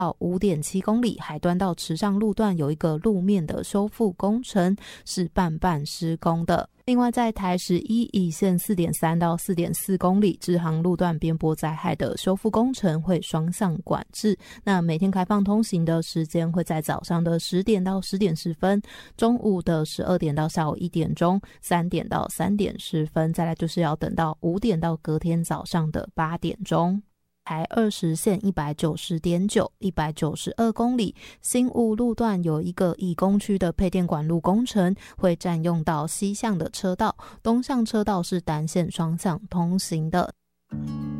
到 5.7 公里，海端到池上路段有一个路面的修复工程是半施工的。另外在台11乙线 4.3 到 4.4 公里支航路段边坡灾害的修复工程会双向管制，那每天开放通行的时间会在早上的10点到10点10分，中午的12点到下午1点钟，3点到3点10分，再来就是要等到5点到隔天早上的8点钟。台20线 190.9 192公里新雾路段有一个以工区的配电管路工程，会占用到西向的车道，东向车道是单线双向通行的。